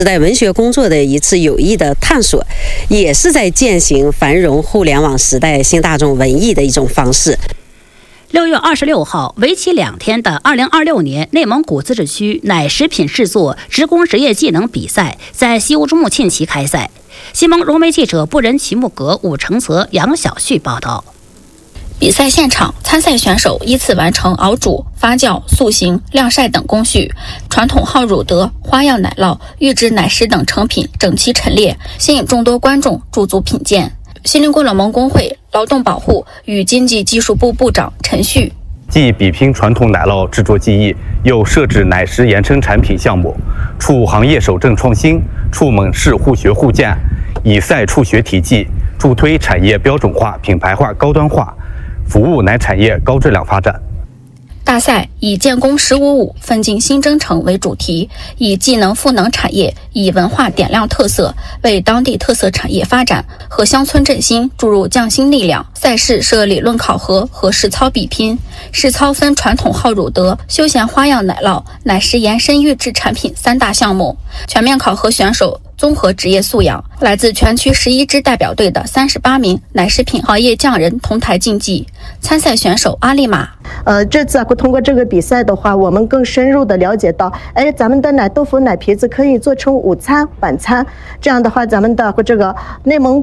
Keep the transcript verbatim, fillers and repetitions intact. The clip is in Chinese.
时代文学工作的一次有益的探索，也是在践行繁荣互联网时代新大众文艺的一种方式。 六月二十六号，为期两天的二零二六年内蒙古自治区奶食品制作职工职业技能比赛在西乌珠穆沁旗开赛。新闻融媒记者布仁齐木格、武承泽、杨小旭报道。 比赛现场，参赛选手依次完成熬煮、发酵、塑形、晾晒等工序，传统号乳德、花样奶酪、预制奶食等成品整齐陈列，吸引众多观众驻足品鉴。锡林郭勒盟工会劳动保护与经济技术部部长陈旭， 既比拼传统奶酪制作技艺，又设置奶食延伸产品项目，促行业守正创新，促猛士互学互鉴，以赛促学体技，助推产业标准化、品牌化、高端化，服务奶产业高质量发展。 大赛以建功十五五，奋进新征程为主题，以技能赋能产业，以文化点亮特色，为当地特色产业发展和乡村振兴注入匠心力量。赛事设理论考核和实操比拼，实操分传统号乳德、休闲花样奶酪、奶食延伸预制产品三大项目，全面考核选手综合职业素养。来自全区十一支代表队的三十八名奶食品行业匠人同台竞技。参赛选手阿丽玛， 呃，这次啊，通过这个比赛的话，我们更深入的了解到，哎，咱们的奶豆腐、奶皮子可以做成午餐、晚餐，这样的话，咱们的这个内蒙